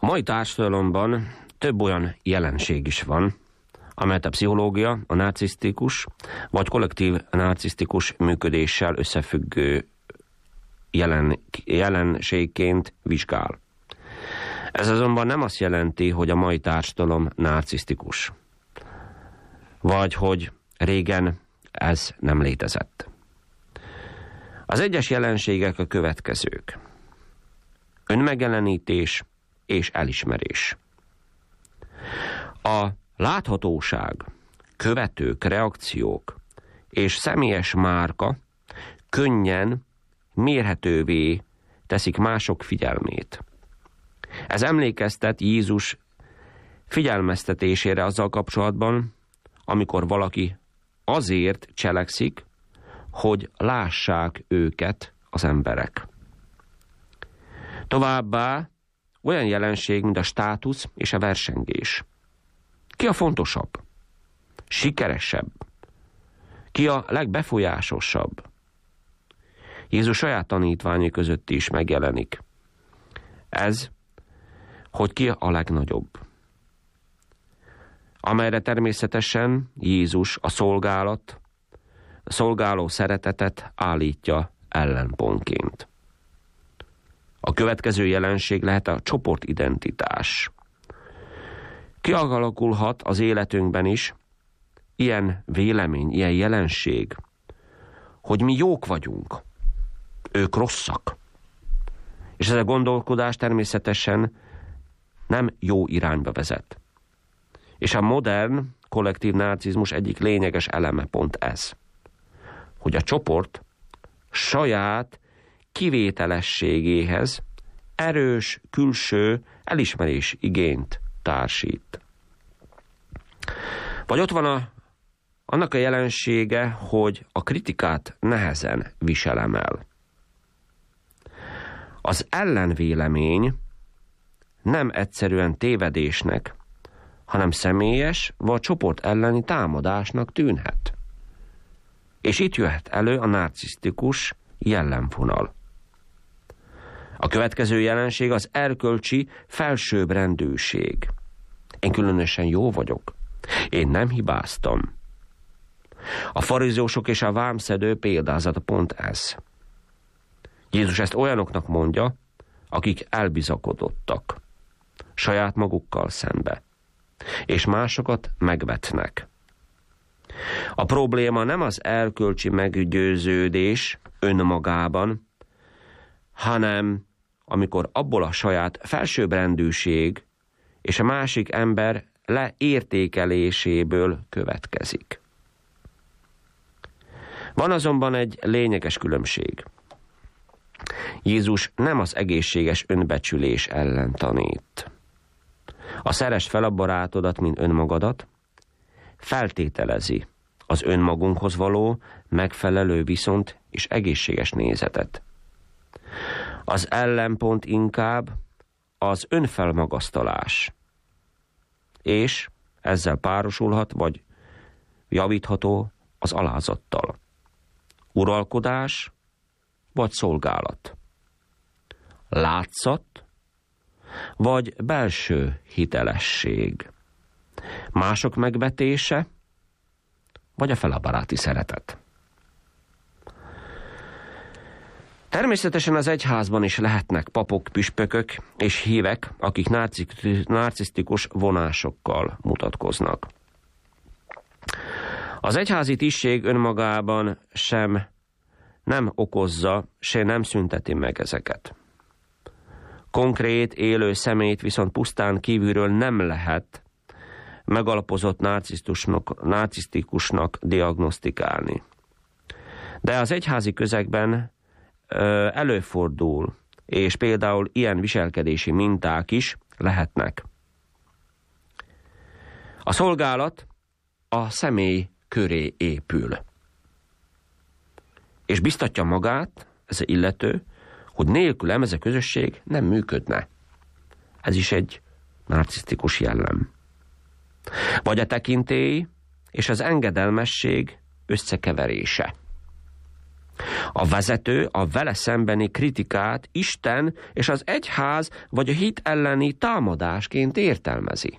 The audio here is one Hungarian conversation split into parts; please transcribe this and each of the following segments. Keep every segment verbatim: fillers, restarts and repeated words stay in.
A mai társadalomban több olyan jelenség is van, amelyet a pszichológia a narcisztikus vagy kollektív narcisztikus működéssel összefüggő jelen, jelenségként vizsgál. Ez azonban nem azt jelenti, hogy a mai társadalom narcisztikus, vagy hogy régen ez nem létezett. Az egyes jelenségek a következők: önmegjelenítés és elismerés. A láthatóság, követők, reakciók és személyes márka könnyen mérhetővé teszik mások figyelmét. Ez emlékeztet Jézus figyelmeztetésére azzal kapcsolatban, amikor valaki azért cselekszik, hogy lássák őket az emberek. Továbbá olyan jelenség, mint a státusz és a versengés. Ki a fontosabb? Sikeresebb? Ki a legbefolyásosabb? Jézus saját tanítványai között is megjelenik. Ez, hogy ki a legnagyobb. Amelyre természetesen Jézus a szolgálat, a szolgáló szeretetet állítja ellenpontként. A következő jelenség lehet a csoportidentitás. Kialakulhat az életünkben is ilyen vélemény, ilyen jelenség, hogy mi jók vagyunk, ők rosszak. És ez a gondolkodás természetesen nem jó irányba vezet. És a modern kollektív narcizmus egyik lényeges eleme pont ez, hogy a csoport saját kivételességéhez erős külső elismerés igényt társít. Vagy ott van a, annak a jelensége, hogy a kritikát nehezen viselem el. Az ellenvélemény nem egyszerűen tévedésnek, hanem személyes vagy csoport elleni támadásnak tűnhet. És itt jöhet elő a narcisztikus jellemvonal. A következő jelenség az erkölcsi felsőbbrendűség. Én különösen jó vagyok. Én nem hibáztam. A farizósok és a vámszedő példázata pont ez. Jézus ezt olyanoknak mondja, akik elbizakodottak saját magukkal szembe, és másokat megvetnek. A probléma nem az erkölcsi meggyőződés önmagában, hanem amikor abból a saját felsőbbrendűség és a másik ember leértékeléséből következik. Van azonban egy lényeges különbség. Jézus nem az egészséges önbecsülés ellen tanít. A szeresd fel a barátodat, mint önmagadat, feltételezi az önmagunkhoz való megfelelő viszont és egészséges nézetet. Az ellenpont inkább az önfelmagasztalás, és ezzel párosulhat, vagy javítható az alázattal. Uralkodás, vagy szolgálat. Látszat, vagy belső hitelesség. Mások megvetése, vagy a felabaráti szeretet. Természetesen az egyházban is lehetnek papok, püspökök és hívek, akik narcisztikus vonásokkal mutatkoznak. Az egyházi tisztség önmagában sem nem okozza, se nem szünteti meg ezeket. Konkrét, élő személyt viszont pusztán kívülről nem lehet megalapozott narcisztikusnak diagnosztikálni. De az egyházi közegben ö, előfordul, és például ilyen viselkedési minták is lehetnek. A szolgálat a személy köré épül. És biztatja magát, ez az illető, hogy nélkülem ez a közösség nem működne. Ez is egy narcisztikus jellem. Vagy a tekintély és az engedelmesség összekeverése. A vezető a vele szembeni kritikát Isten és az egyház vagy a hit elleni támadásként értelmezi.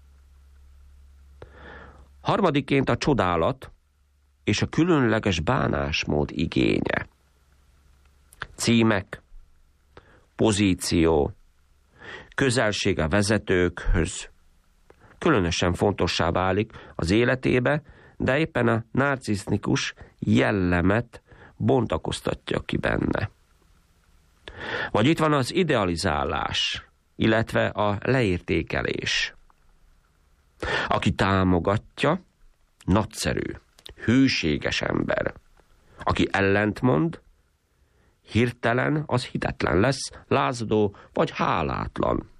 Harmadikként a csodálat és a különleges bánásmód igénye. Címek, pozíció, közelség a vezetőkhöz különösen fontossá válik az életébe, de éppen a narcisztikus jellemet bontakoztatja ki benne. Vagy itt van az idealizálás, illetve a leértékelés. Aki támogatja, nagyszerű, hűséges ember. Aki ellentmond, hirtelen az hitetlen lesz, lázadó vagy hálátlan.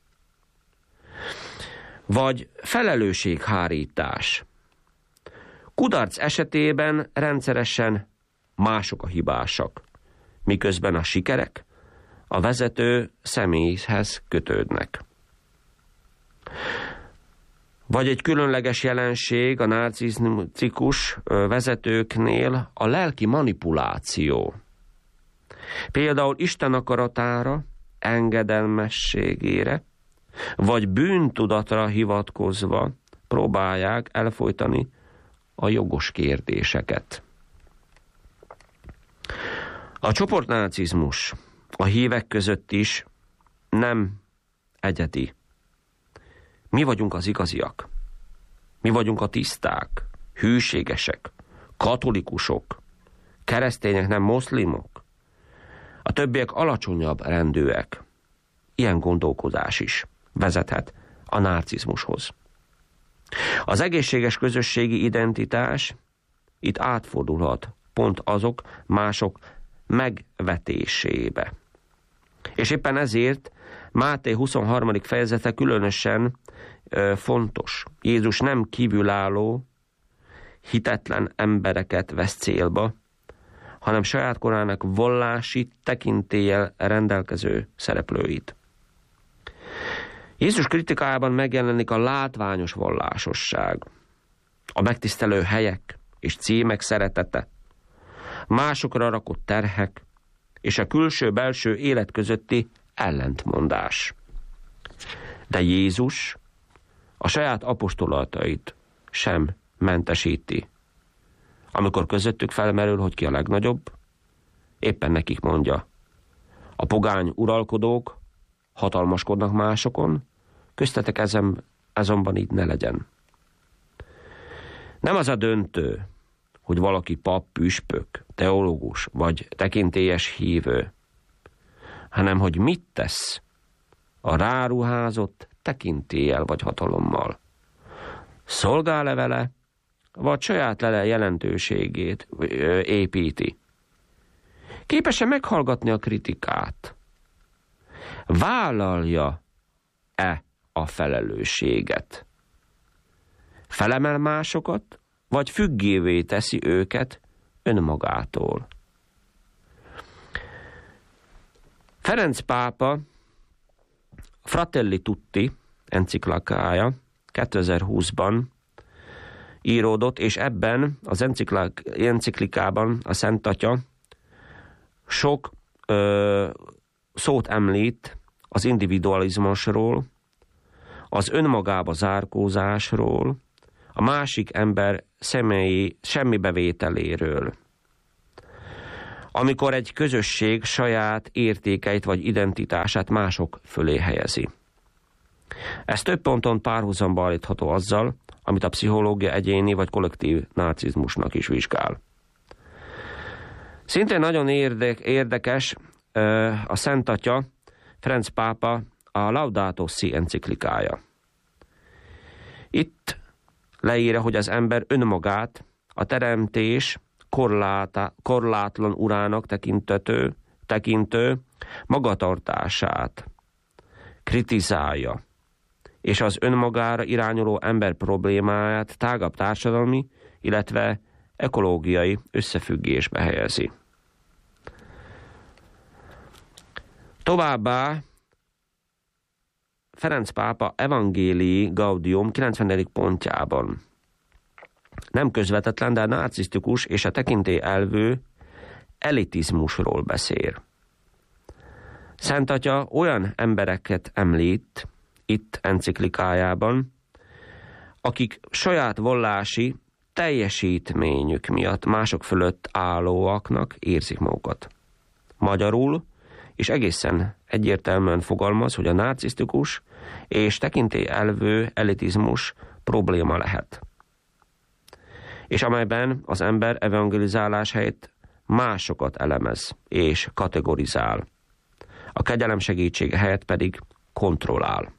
Vagy felelősséghárítás. Kudarc esetében rendszeresen mások a hibásak, miközben a sikerek a vezető személyhez kötődnek. Vagy egy különleges jelenség a narcisztikus vezetőknél a lelki manipuláció. Például Isten akaratára, engedelmességére, vagy bűntudatra hivatkozva próbálják elfojtani a jogos kérdéseket. A csoportnácizmus a hívek között is nem egyedi. Mi vagyunk az igaziak. Mi vagyunk a tiszták, hűségesek, katolikusok, keresztények, nem moszlimok. A többiek alacsonyabb rendűek. Ilyen gondolkodás is vezethet a narcizmushoz. Az egészséges közösségi identitás itt átfordulhat pont azok mások megvetésébe. És éppen ezért Máté huszonharmadik fejezete különösen ö, fontos. Jézus nem kívülálló, hitetlen embereket vesz célba, hanem saját korának vallási tekintéllyel rendelkező szereplőit. Jézus kritikájában megjelenik a látványos vallásosság, a megtisztelő helyek és címek szeretete, másokra rakott terhek és a külső-belső élet közötti ellentmondás. De Jézus a saját apostolatait sem mentesíti. Amikor közöttük felmerül, hogy ki a legnagyobb, éppen nekik mondja: a pogány uralkodók hatalmaskodnak másokon, köztetek ezen, azonban így ne legyen. Nem az a döntő, hogy valaki pap, püspök, teológus vagy tekintélyes hívő, hanem hogy mit tesz a ráruházott tekintéllyel vagy hatalommal. Szolgál-e vele, vagy saját lele jelentőségét építi? Képes-e meghallgatni a kritikát? Vállalja-e a felelősséget? Felemel másokat, vagy függévé teszi őket önmagától? Ferenc pápa Fratelli Tutti enciklikája kétezer-húszban íródott, és ebben az enciklikában a Szent Atya sok ö, szót említ az individualizmusról, az önmagába zárkózásról, a másik ember személyi semmibevételéről. Amikor egy közösség saját értékeit vagy identitását mások fölé helyezi. Ez több ponton párhuzamba állítható azzal, amit a pszichológia egyéni vagy kollektív narcizmusnak is vizsgál. Szintén nagyon érdek, érdekes a Szent Atya, Ferenc pápa a Laudato Si enciklikája. Itt leírja, hogy az ember önmagát a teremtés korláta, korlátlan urának tekintető, tekintő magatartását kritizálja, és az önmagára irányuló ember problémáját tágabb társadalmi, illetve ekológiai összefüggésbe helyezi. Továbbá Ferenc pápa Evangelii Gaudium kilencvenedik pontjában nem közvetetlen, de narcisztikus és a tekintély elvű elitizmusról beszél. Szent Atya olyan embereket említ itt enciklikájában, akik saját vallási teljesítményük miatt mások fölött állóaknak érzik magukat. Magyarul, és egészen egyértelműen fogalmaz, hogy a narcisztikus és tekintélyelvű elitizmus probléma lehet. És amelyben az ember evangelizálás helyett másokat elemez és kategorizál. A kegyelem segítsége helyett pedig kontrollál.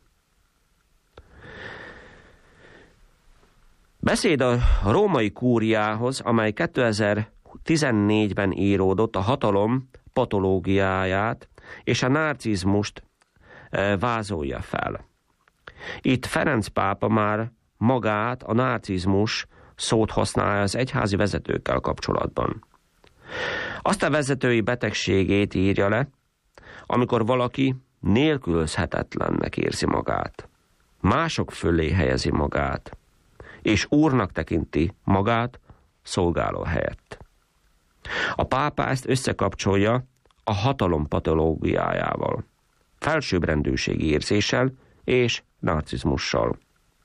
Beszéd a római kúriához, amely kétezer-tizennégyben íródott, a hatalom patológiáját és a narcizmust vázolja fel. Itt Ferenc pápa már magát, a narcizmus szót használja az egyházi vezetőkkel kapcsolatban. Azt a vezetői betegségét írja le, amikor valaki nélkülözhetetlennek érzi magát, mások fölé helyezi magát, és úrnak tekinti magát szolgáló helyett. A pápa ezt összekapcsolja a hatalom patológiájával, felsőbbrendűségi érzéssel és narcizmussal.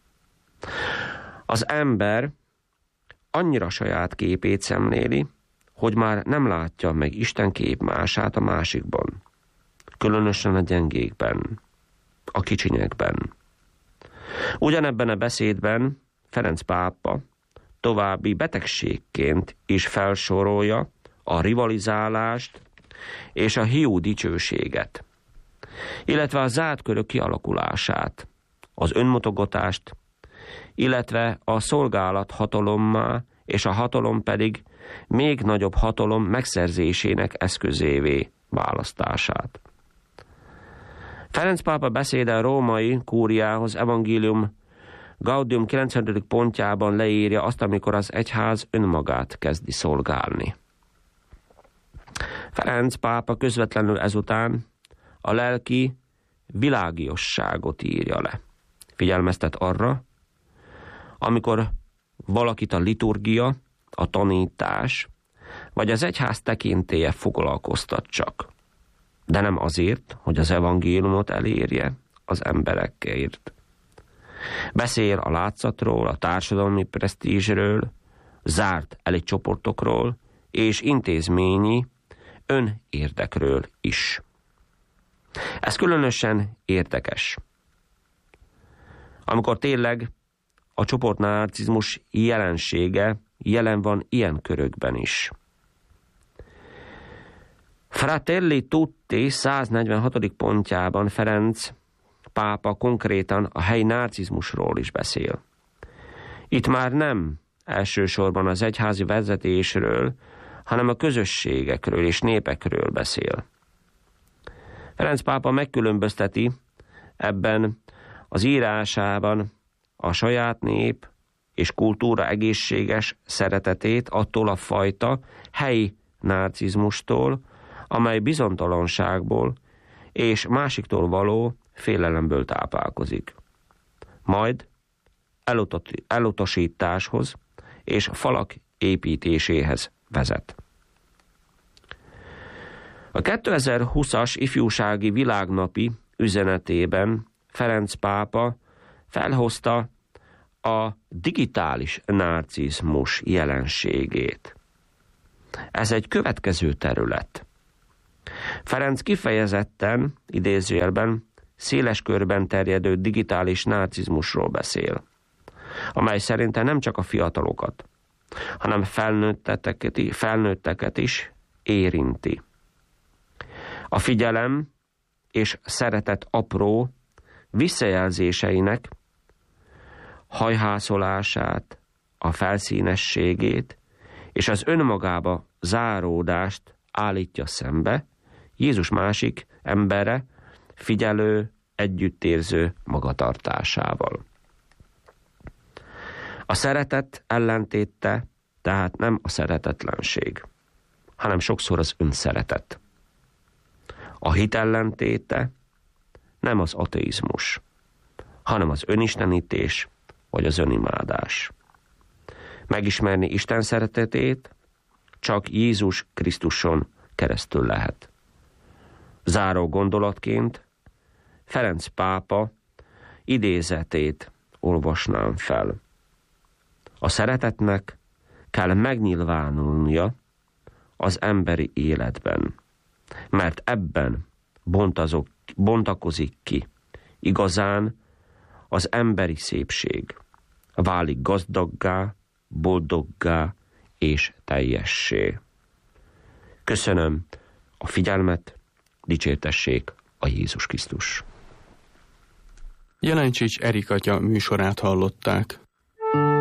Az ember annyira saját képét szemléli, hogy már nem látja meg Isten képmását a másikban, különösen a gyengékben, a kicsinyekben. Ugyanebben a beszédben Ferenc pápa további betegségként is felsorolja a rivalizálást és a hiú dicsőséget, illetve a zárt körök kialakulását, az önmutogatást, illetve a szolgálat hatalommá és a hatalom pedig még nagyobb hatalom megszerzésének eszközévé választását. Ferenc pápa beszéde a római kúriához evangélium Gaudium kilencvenedik pontjában leírja azt, amikor az egyház önmagát kezdi szolgálni. Ferenc pápa közvetlenül ezután a lelki világiosságot írja le. Figyelmeztet arra, amikor valakit a liturgia, a tanítás, vagy az egyház tekintélye foglalkoztat csak. De nem azért, hogy az evangéliumot elérje az emberekért. Beszél a látszatról, a társadalmi presztízsről, zárt elitcsoportokról és intézményi önérdekről is. Ez különösen érdekes, amikor tényleg a csoportnarcizmus jelensége jelen van ilyen körökben is. Fratelli Tutti száznegyvenhatodik pontjában Ferenc pápa konkrétan a helyi narcizmusról is beszél. Itt már nem elsősorban az egyházi vezetésről, hanem a közösségekről és népekről beszél. Ferenc pápa megkülönbözteti ebben az írásában a saját nép és kultúra egészséges szeretetét attól a fajta helyi narcizmustól, amely bizonytalanságból és másiktól való félelemből táplálkozik. Majd elutat- elutasításhoz és falak építéséhez vezet. A kétezer-húszas ifjúsági világnapi üzenetében Ferenc pápa felhozta a digitális narcizmus jelenségét. Ez egy következő terület. Ferenc kifejezetten, idézőjelben, széles körben terjedő digitális narcizmusról beszél, amely szerinte nem csak a fiatalokat, hanem felnőtteket, felnőtteket is érinti. A figyelem és szeretet apró visszajelzéseinek hajhászolását, a felszínességét és az önmagába záródást állítja szembe Jézus másik embere figyelő, együttérző magatartásával. A szeretet ellentéte tehát nem a szeretetlenség, hanem sokszor az önszeretet. A hit ellentéte nem az ateizmus, hanem az önistenítés vagy az önimádás. Megismerni Isten szeretetét csak Jézus Krisztuson keresztül lehet. Záró gondolatként Ferenc pápa idézetét olvasnám fel. A szeretetnek kell megnyilvánulnia az emberi életben, mert ebben bontazok, bontakozik ki igazán az emberi szépség, válik gazdaggá, boldoggá és teljessé. Köszönöm a figyelmet, dicsértessék a Jézus Krisztus. Jelencsics Erik atya műsorát hallották.